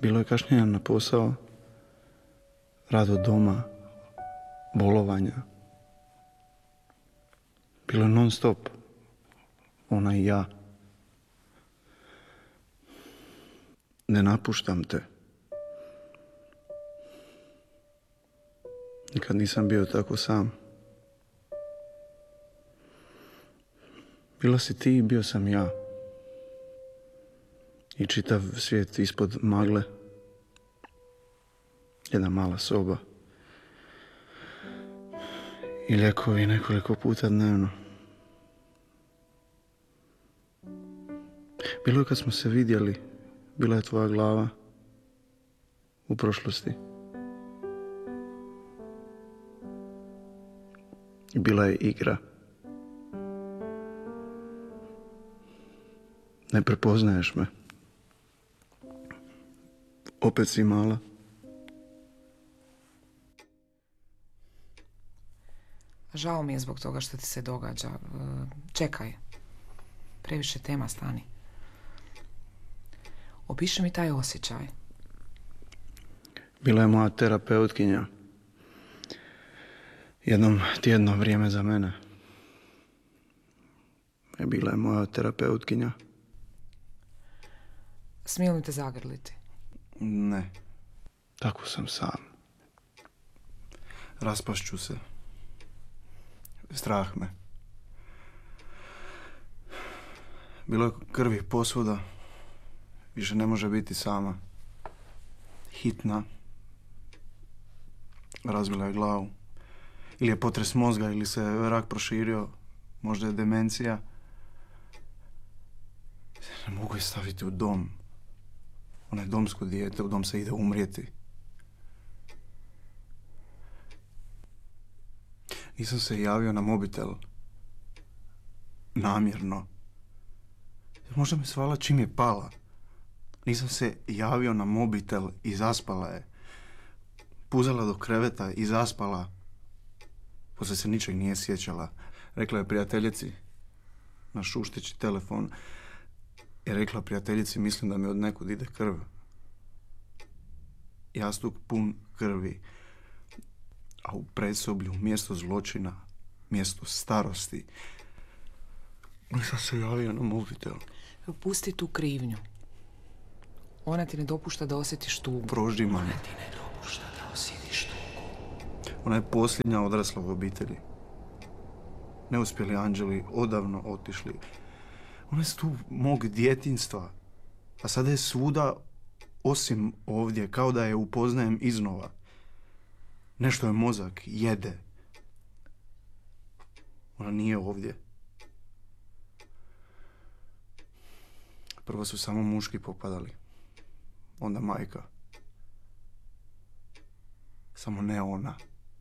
Bilo je kašnjenja na posao, rad od doma, bolovanja. Bilo je non stop. Ona i ja. Ne napuštam te. Nikad nisam bio tako sam. Bila si ti i bio sam ja. I čitav svijet ispod magle. Jedna mala soba. I lijekovi nekoliko puta dnevno. Bilo je kad smo se vidjeli, bila je tvoja glava u prošlosti. I bila je igra. Ne prepoznaješ me. Opet si mala. Žao mi je zbog toga što ti se događa. Čekaj. Previše tema, stani. Opiši mi taj osjećaj. Bila je moja terapeutkinja. Jednom tjedno vrijeme za mene. Bila je moja terapeutkinja. Smiju li te zagrliti? Ne. Tako sam sam. Raspašću se. Strah me. Bilo je krvi posvuda. Više ne može biti sama. Hitna. Razbila je glavu. Ili je potres mozga, ili se rak proširio. Možda je demencija. Ne mogu je staviti u dom. Ona je domsko dijete, u dom se ide umrijeti. Nisam se javio na mobitel. Namjerno. Možda me svala čim je pala. Nisam se javio na mobitel i zaspala je. Puzala do kreveta i zaspala. Poslije se ničeg nije sjećala. Rekla je prijateljici na šušteći telefon. I rekla prijateljici, mislim da mi od nekud ide krv. Jastuk pun krvi. A u predsoblju, mjesto zločina, mjesto starosti. Nisam se javio na mobitel. Pusti tu krivnju. Ona ti ne dopušta da osjetiš tugu. Proždima. Ona ti ne dopušta da osjetiš tugu. Ona je posljednja odrasla u obitelji. Neuspjeli anđeli odavno otišli. Ona je tu mog djetinjstva. A sada je svuda osim ovdje, kao da je upoznajem iznova. Nešto je mozak, jede. Ona nije ovdje. Prvo su samo muški popadali. Onda majka. Samo ne ona.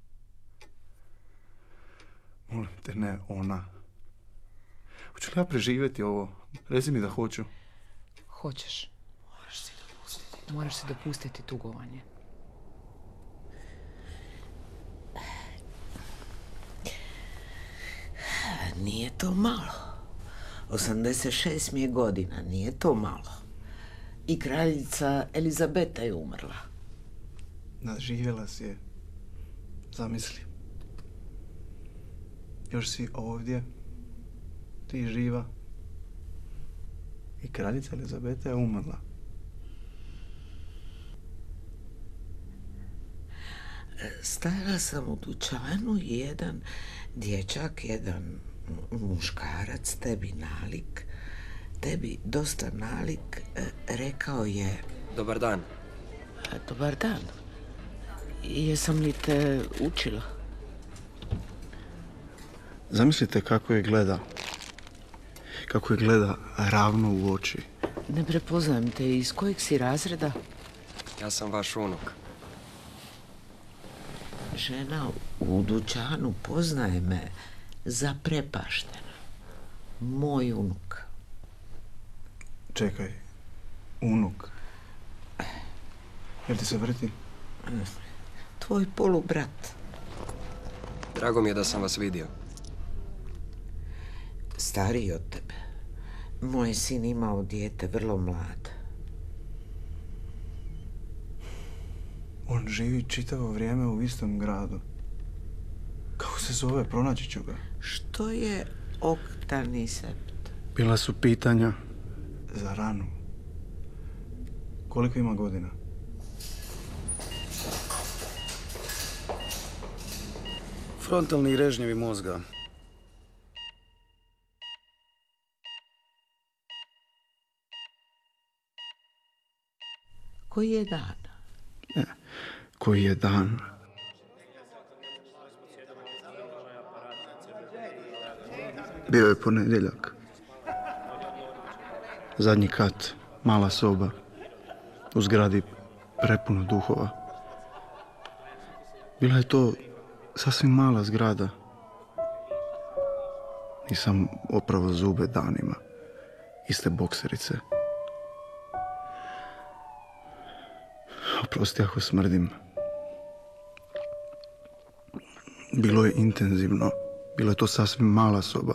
Molim te, ne ona. Hoću li ja preživjeti ovo? Reci mi da hoću. Hoćeš. Moraš si dopustiti tugovanje. Nije to malo. 86 mi je godina, nije to malo. I kraljica Elizabeta je umrla. Nadživjela si je. Zamisli. Još si ovdje. Ti živa. I kraljica Elizabeta je umrla. Stajala sam u dućanu i jedan dječak, jedan muškarac, tebi nalik, tebi dosta nalik, rekao je... Dobar dan. Dobar dan. Jesam li te učila? Zamislite kako je gleda. Kako je gleda ravno u oči. Ne prepoznajem te. Iz kojeg si razreda? Ja sam vaš unuk. Žena u dućanu poznaje me zaprepaštena. Moj unuk. Čekaj. Unuk. Jel ti se vrti? Tvoj polubrat. Drago mi je da sam vas vidio. Stariji od tebe. Moj sin imao dijete vrlo mlad. On živi čitavo vrijeme u istom gradu. Kako se zove? Pronaći ću ga. Što je oktanisept? Bila su pitanja za ranu. Koliko ima godina? Frontalni režnjevi mozga. Koji je dan? Koji je dan? Bio je ponedjeljak. Zadnji kat, mala soba. U zgradi prepuno duhova. Bila je to sasvim mala zgrada. Nisam opravo zube danima. Iste bokserice. Oprosti ako smrdim. Bilo je intenzivno. Bilo je to sasvim mala soba.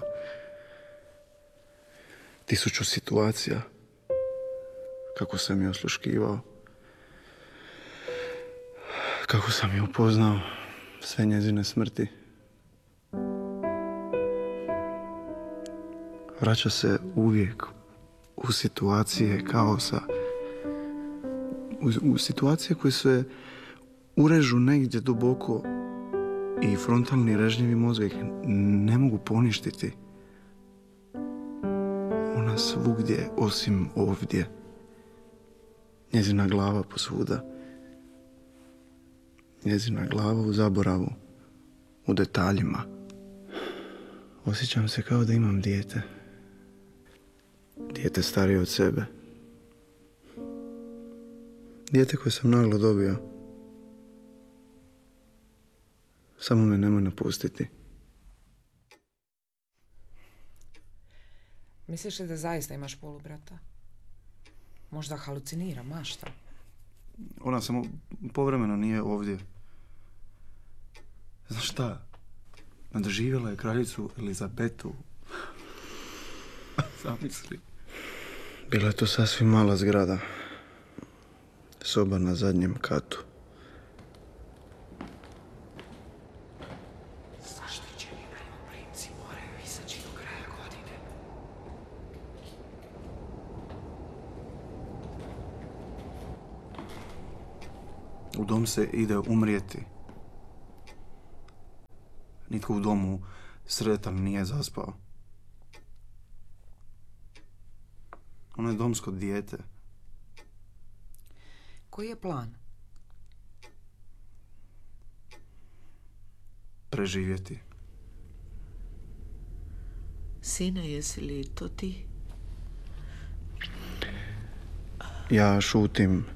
1000 situacija. Kako sam je osluškivao. Kako sam je upoznao. Sve njezine smrti. Vraća se uvijek u situacije kaosa. U situacije koje se urežu negdje duboko i frontalni režnjevi mozga ih ne mogu poništiti. Ona svugdje osim ovdje. Njezina glava posvuda. Njezina glava u zaboravu. U detaljima. Osjećam se kao da imam dijete. Dijete starije od sebe. Dijete koje sam naglo dobio. Samo me nemoj napustiti. Misliš li da zaista imaš polubrata? Možda halucinira, mašta. Ona samo povremeno nije ovdje. Znaš šta? Nadoživjela je kraljicu Elizabetu. Zamisli. Bila je to sasvim mala zgrada. Soba na zadnjem katu. Zaštićeni najmoprimci moraju izaći do kraja godine. U dom se ide umrijeti. Nitko u domu sretan nije zaspao. Ono je domsko dijete. Koji je plan? Preživjeti. Sine, jesi li to ti? Ja šutim